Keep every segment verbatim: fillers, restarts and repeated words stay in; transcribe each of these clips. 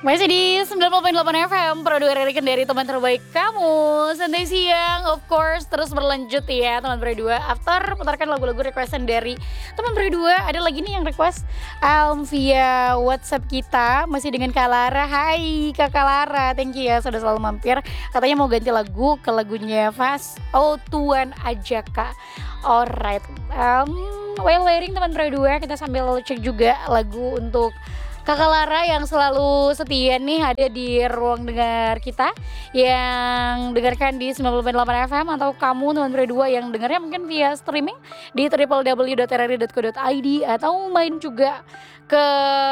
Masih di sembilan puluh koma delapan F M, Pro dua R R I Kendari, teman terbaik kamu. Santai siang, of course, terus berlanjut ya teman Pro dua. After putarkan lagu-lagu requestan dari teman Pro dua, ada lagi nih yang request um, via WhatsApp kita. Masih dengan Kak Lara. Hai Kakak Lara, thank you ya sudah selalu mampir. Katanya mau ganti lagu ke lagunya Fast. Oh Tuan aja Kak. Alright, um, while waiting teman Pro dua, kita sambil cek juga lagu untuk Kakak Lara yang selalu setia nih ada di ruang dengar kita, yang dengarkan di sembilan puluh delapan F M, atau kamu teman Pro dua yang dengarnya mungkin via streaming di w w w dot r r i dot co dot i d, atau main juga ke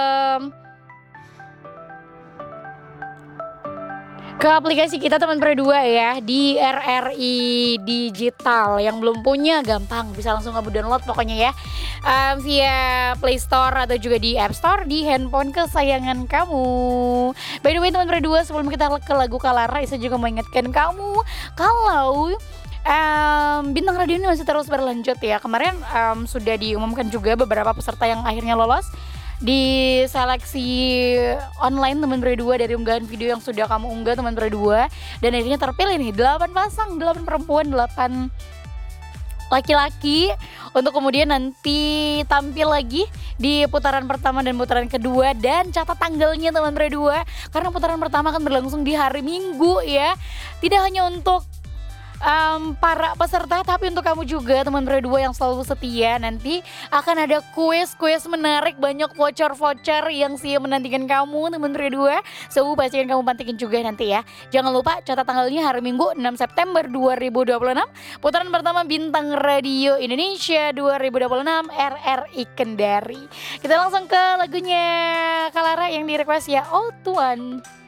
ke aplikasi kita teman Pro dua ya, di R R I Digital. Yang belum punya gampang, bisa langsung nge-download pokoknya ya, um, via Play Store atau juga di App Store di handphone kesayangan kamu. By the way teman Pro dua, sebelum kita ke lagu Kak Lara, saya juga mengingatkan kamu kalau um, Bintang Radio ini masih terus berlanjut ya. Kemarin um, sudah diumumkan juga beberapa peserta yang akhirnya lolos di seleksi online teman Pro dua dari unggahan video yang sudah kamu unggah teman Pro dua, dan akhirnya terpilih nih delapan pasang, delapan perempuan, delapan laki-laki untuk kemudian nanti tampil lagi di putaran pertama dan putaran kedua. Dan catat tanggalnya teman Pro dua, karena putaran pertama akan berlangsung di hari Minggu ya. Tidak hanya untuk Um, para peserta, tapi untuk kamu juga teman Pro dua yang selalu setia, nanti akan ada kuis-kuis menarik, banyak voucher-voucher yang siap menantikan kamu teman Pro dua. So pastikan kamu pantikin juga nanti ya. Jangan lupa catat tanggalnya hari Minggu enam September dua ribu dua puluh enam, putaran pertama Bintang Radio Indonesia dua ribu dua puluh enam R R I Kendari. Kita langsung ke lagunya Kak Lara yang di request ya, Oh Tuan.